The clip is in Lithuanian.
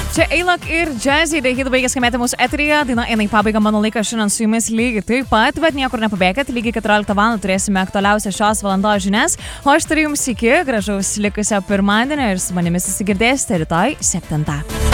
Čia Eilok ir Jazzy, tai hit baigė skambėti mūsų eteryje, daina eina į pabaigą, mano laikas šiandien su jumis lygiai taip pat, bet niekur nepabėgėt, lygiai 14 val. Turėsime aktualiausią šios valandos žinias, o aš turiu jums iki gražaus likusio pirmadienio ir su manimi susigirdėsite rytoj 7.